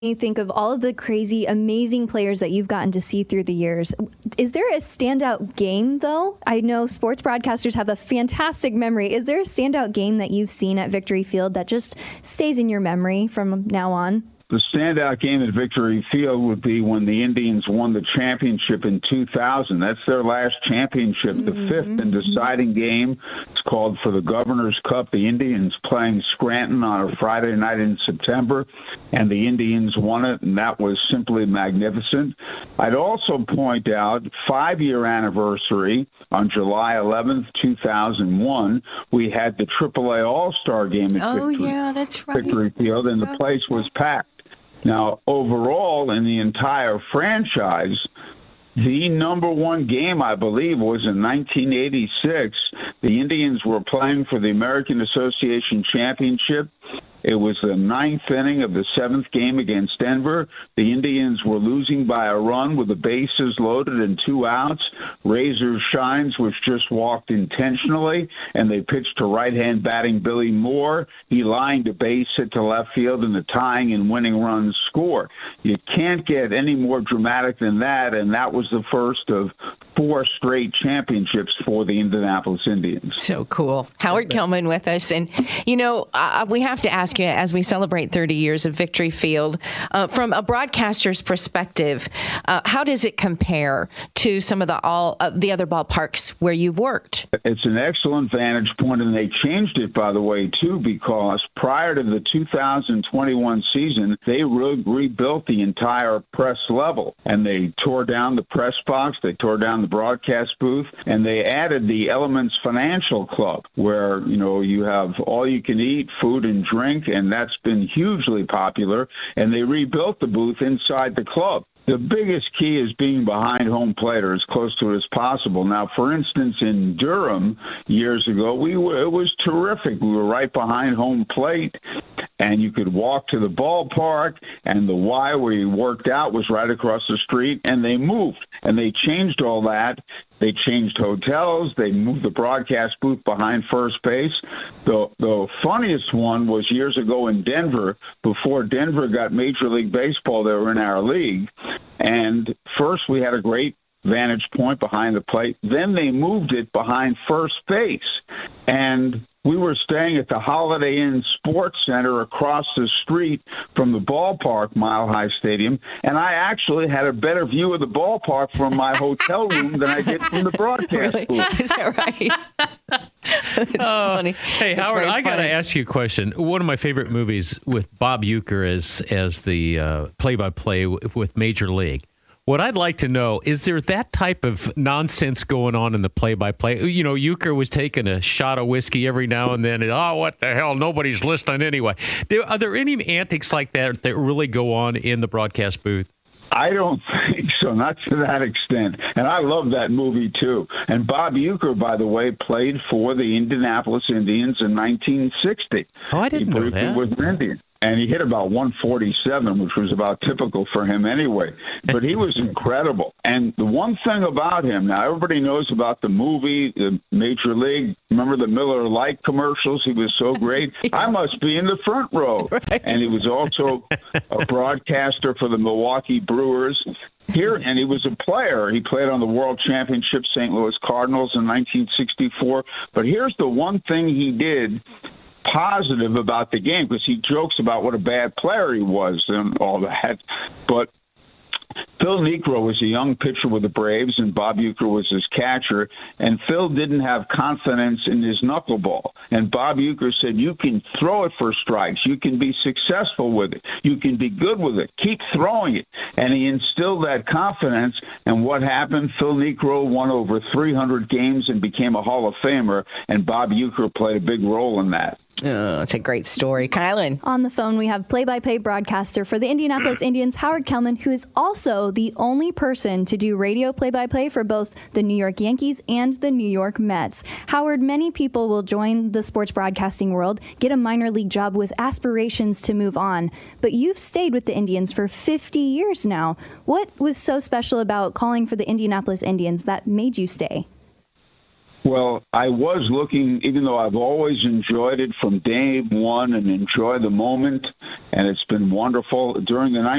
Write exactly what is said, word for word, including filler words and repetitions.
You think of all of the crazy, amazing players that you've gotten to see through the years. Is there a standout game, though? I know sports broadcasters have a fantastic memory. Is there a standout game that you've seen at Victory Field that just stays in your memory from now on? The standout game at Victory Field would be when the Indians won the championship in two thousand. That's their last championship, the mm-hmm. fifth and deciding game. It's called for the Governor's Cup. The Indians playing Scranton on a Friday night in September, and the Indians won it, and that was simply magnificent. I'd also point out five-year anniversary on July eleventh, two thousand one. We had the triple A All-Star game at oh, Victory, yeah, that's right. Victory Field, and the place was packed. Now, overall, in the entire franchise, the number one game, I believe, was in nineteen eighty-six. The Indians were playing for the American Association Championship. It was the ninth inning of the seventh game against Denver. The Indians were losing by a run with the bases loaded and two outs. Razor Shines was just walked intentionally, and they pitched to right-hand batting Billy Moore. He lined a base hit to left field, and the tying and winning runs score. You can't get any more dramatic than that, and that was the first of four straight championships for the Indianapolis Indians. So cool. Howard Kellman with us. And, you know, uh, we have to ask you, as we celebrate thirty years of Victory Field, uh, from a broadcaster's perspective, uh, how does it compare to some of the all uh, the other ballparks where you've worked? It's an excellent vantage point, and they changed it, by the way, too, because prior to the two thousand twenty-one season, they re- rebuilt the entire press level, and they tore down the press box, they tore down the broadcast booth, and they added the Elements Financial Club, where, you know, you have all you can eat, food and drink, and that's been hugely popular, and they rebuilt the booth inside the club. The biggest key is being behind home plate or as close to it as possible. Now, for instance, in Durham years ago, we were, it was terrific. We were right behind home plate, and you could walk to the ballpark, and the Y where you worked out was right across the street, and they moved, and they changed all that. They changed hotels. They moved the broadcast booth behind first base. The, the funniest one was years ago in Denver. Before Denver got Major League Baseball, they were in our league. And first we had a great vantage point behind the plate. Then they moved it behind first base. And we were staying at the Holiday Inn Sports Center across the street from the ballpark, Mile High Stadium, and I actually had a better view of the ballpark from my hotel room than I did from the broadcast really? booth. Is that right? It's uh, funny. Hey, it's Howard, I got to funny. ask you a question. One of my favorite movies with Bob Uecker as, as the uh, play-by-play w- with Major League. What I'd like to know, is there that type of nonsense going on in the play-by-play? You know, Uecker was taking a shot of whiskey every now and then, and, oh, what the hell, nobody's listening anyway. There, are there any antics like that that really go on in the broadcast booth? I don't think so, not to that extent. And I love that movie, too. And Bob Uecker, by the way, played for the Indianapolis Indians in nineteen sixty. Oh, I didn't he know that. He was an Indian. And he hit about one forty-seven, which was about typical for him anyway. But he was incredible. And the one thing about him, now everybody knows about the movie, the Major League. Remember the Miller Lite commercials? He was so great. I must be in the front row. Right. And he was also a broadcaster for the Milwaukee Brewers. Here, and he was a player. He played on the World Championship Saint Louis Cardinals in nineteen sixty-four. But here's the one thing he did positive about the game, because he jokes about what a bad player he was and all that. But Phil Niekro was a young pitcher with the Braves, and Bob Uecker was his catcher, and Phil didn't have confidence in his knuckleball. And Bob Uecker said, you can throw it for strikes. You can be successful with it. You can be good with it. Keep throwing it. And he instilled that confidence, and what happened? Phil Niekro won over three hundred games and became a Hall of Famer, and Bob Uecker played a big role in that. Oh, it's a great story. Kylan. On the phone, we have play-by-play broadcaster for the Indianapolis Indians, Howard Kellman, who is also the only person to do radio play-by-play for both the New York Yankees and the New York Mets. Howard, many people will join the sports broadcasting world, get a minor league job with aspirations to move on, but you've stayed with the Indians for fifty years now. What was so special about calling for the Indianapolis Indians that made you stay? Well, I was looking, even though I've always enjoyed it from day one and enjoy the moment, and it's been wonderful. During the